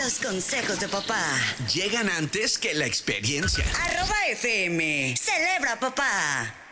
Los consejos de papá llegan antes que la experiencia. @FM. Celebra, papá.